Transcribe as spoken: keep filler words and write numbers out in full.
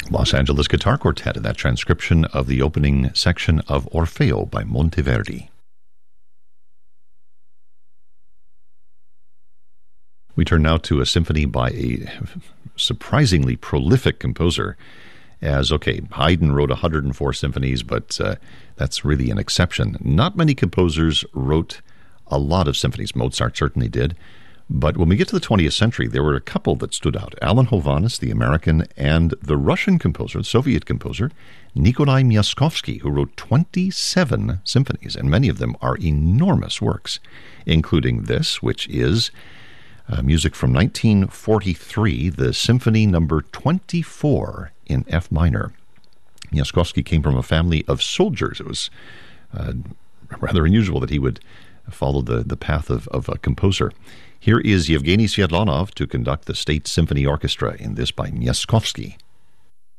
Los Angeles Guitar Quartet in that transcription of the opening section of Orfeo by Monteverdi. We turn now to a symphony by a surprisingly prolific composer. As, okay, Haydn wrote one hundred four symphonies, but uh, that's really an exception. Not many composers wrote a lot of symphonies. Mozart certainly did. But when we get to the twentieth century, there were a couple that stood out. Alan Hovhaness, the American, and the Russian composer, the Soviet composer, Nikolai Myaskovsky, who wrote twenty-seven symphonies, and many of them are enormous works, including this, which is uh, music from nineteen forty-three, the Symphony Number twenty-four in F minor. Myaskovsky came from a family of soldiers. It was uh, rather unusual that he would follow the, the path of, of a composer. Here is Yevgeny Sviatlanov to conduct the State Symphony Orchestra in this by Myaskovsky.